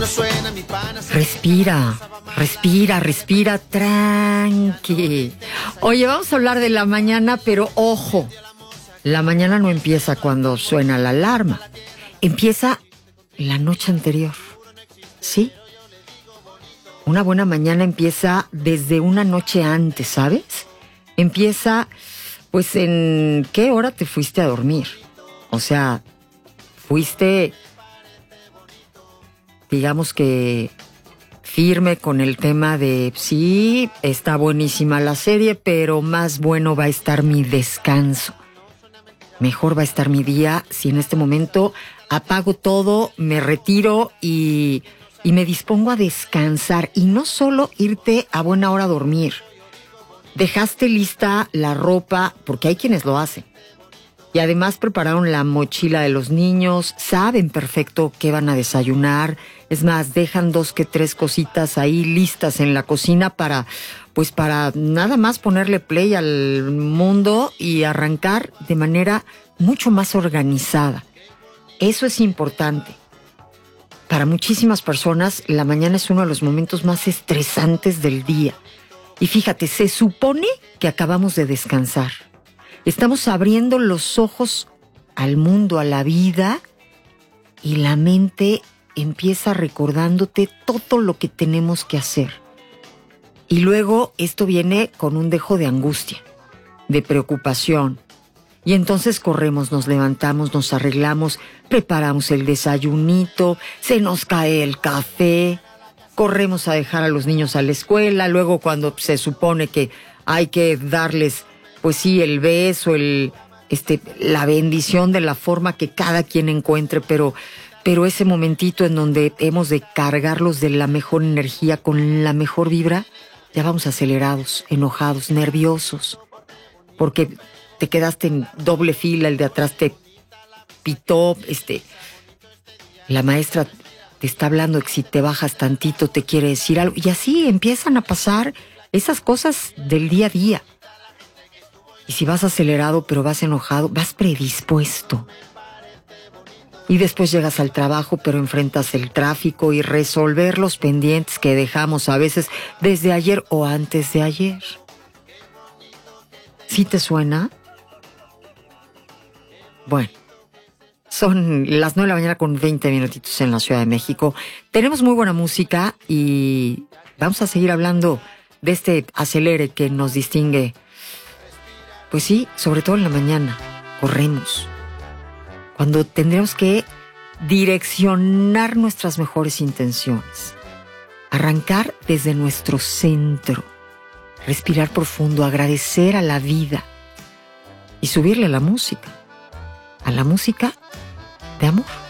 Respira, respira, respira, tranqui. Oye, vamos a hablar de la mañana, pero ojo, la mañana no empieza cuando suena la alarma, empieza la noche anterior, ¿sí? Una buena mañana empieza desde una noche antes, ¿sabes? Empieza, pues, ¿en qué hora te fuiste a dormir? O sea, fuiste, digamos que firme con el tema de, sí, está buenísima la serie, pero más bueno va a estar mi descanso. Mejor va a estar mi día si en este momento apago todo, me retiro y me dispongo a descansar. Y no solo irte a buena hora a dormir. Dejaste lista la ropa, porque hay quienes lo hacen. Y además prepararon la mochila de los niños, saben perfecto qué van a desayunar. Es más, dejan 2 que 3 cositas ahí listas en la cocina para nada más ponerle play al mundo y arrancar de manera mucho más organizada. Eso es importante. Para muchísimas personas, la mañana es uno de los momentos más estresantes del día. Y fíjate, se supone que acabamos de descansar. Estamos abriendo los ojos al mundo, a la vida, y la mente empieza recordándote todo lo que tenemos que hacer. Y luego esto viene con un dejo de angustia, de preocupación. Y entonces corremos, nos levantamos, nos arreglamos, preparamos el desayunito, se nos cae el café, corremos a dejar a los niños a la escuela, luego cuando se supone que hay que darles, pues sí, el beso, la bendición de la forma que cada quien encuentre, pero ese momentito en donde hemos de cargarlos de la mejor energía, con la mejor vibra, ya vamos acelerados, enojados, nerviosos, porque te quedaste en doble fila, el de atrás te pitó, la maestra te está hablando que si te bajas tantito te quiere decir algo, y así empiezan a pasar esas cosas del día a día. Y si vas acelerado pero vas enojado, vas predispuesto. Y después llegas al trabajo pero enfrentas el tráfico y resolver los pendientes que dejamos a veces desde ayer o antes de ayer. ¿Sí te suena? Bueno, son las 9 de la mañana con 20 minutitos en la Ciudad de México. Tenemos muy buena música y vamos a seguir hablando de este acelere que nos distingue. Pues sí, sobre todo en la mañana, corremos. Cuando tendremos que direccionar nuestras mejores intenciones. Arrancar desde nuestro centro. Respirar profundo, agradecer a la vida. Y subirle a la música de amor.